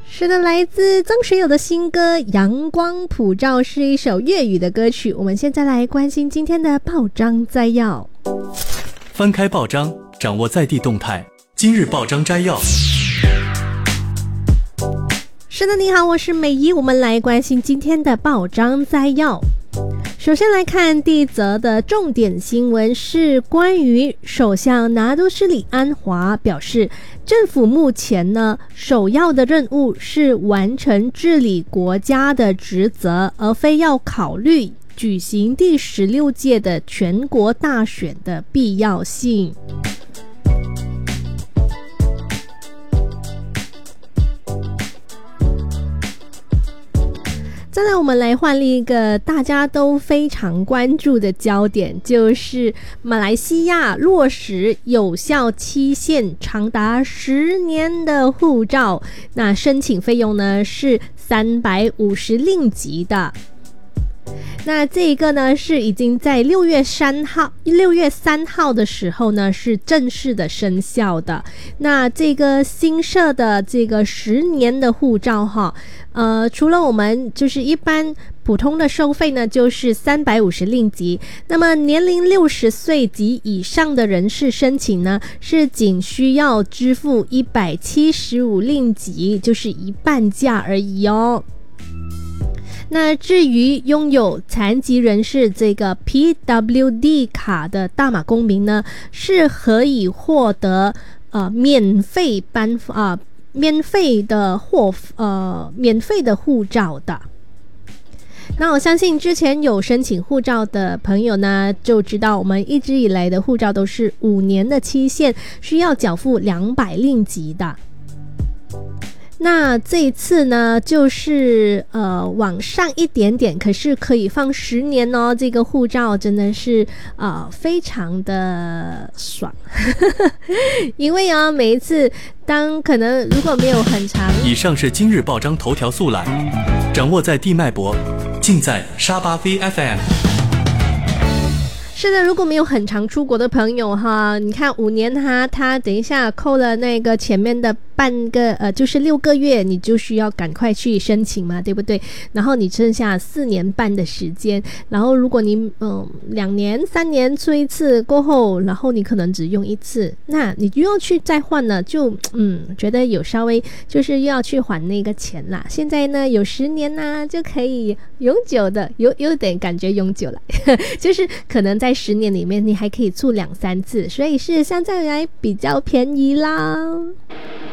是的，来自曾水友的新歌《阳光普照》是一首粤语的歌曲。我们现在来关心今天的报章摘要。 翻开报章，掌握在地动态。今日报章摘要。 是的，你好，我是美仪，我们来关心今天的报章摘要。首先来看第一则的重点新闻，是关于首相拿督斯里安华表示，政府目前呢首要的任务是完成治理国家的职责，而非要考虑举行第16届的全国大选的必要性。再来，我们来换另一个大家都非常关注的焦点，就是马来西亚落实有效期限长达10年的护照，那申请费用呢是350令吉的。那这个呢是已经在6月3号的时候呢是正式的生效的。那这个新设的这个10年的护照除了我们就是一般普通的收费呢就是350令吉，那么年龄60岁及以上的人士申请呢是仅需要支付175令吉，就是一半价而已哦。那至于拥有残疾人士这个 PWD 卡的大马公民呢，是可以获得免费的护照的。那我相信之前有申请护照的朋友呢，就知道我们一直以来的护照都是5年的期限，需要缴付200令吉的。那这一次呢就是往上一点点，可是可以放10年哦，这个护照真的是非常的爽因为每一次当可能如果没有很长。 以上是今日报章头条速览，掌握在地脉搏，尽在沙巴 VFM。 是的，如果没有很常出国的朋友你看5年他等一下扣了那个前面的半个就是6个月，你就需要赶快去申请嘛，对不对？然后你剩下4年半的时间，然后如果你2年3年出一次过后，然后你可能只用一次，那你又要去再换了，就觉得有稍微就是又要去还那个钱啦。现在呢有10年就可以永久的，有点感觉永久了就是可能在10年里面你还可以出2-3次，所以是相对来比较便宜啦。